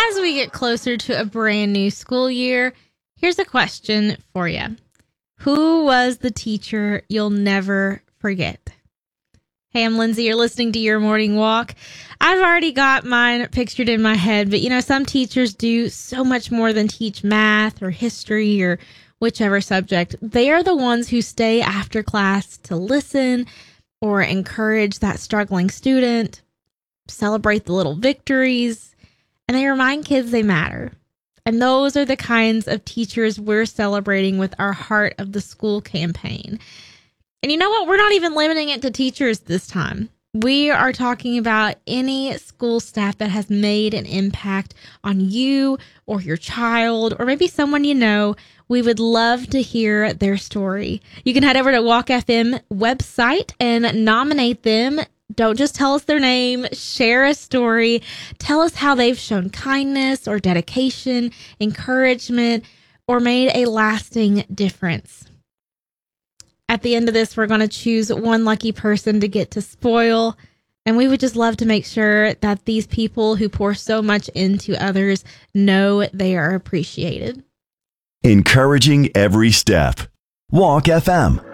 As we get closer to a brand new school year, here's a question for you. Who was the teacher you'll never forget? Hey, I'm Lindsay. You're listening to Your Morning Walk. I've already got mine pictured in my head, but some teachers do so much more than teach math or history or whichever subject. They are the ones who stay after class to listen or encourage that struggling student, celebrate the little victories, and they remind kids they matter. And those are the kinds of teachers we're celebrating with our Heart of the School campaign. And you know what? We're not even limiting it to teachers this time. We are talking about any school staff that has made an impact on you or your child or maybe someone you know. We would love to hear their story. You can head over to Walk FM website and nominate them. Don't just tell us their name, share a story. Tell us how they've shown kindness or dedication, encouragement, or made a lasting difference. At the end of this, we're going to choose one lucky person to get to spoil. And we would just love to make sure that these people who pour so much into others know they are appreciated. Encouraging every step. Walk FM.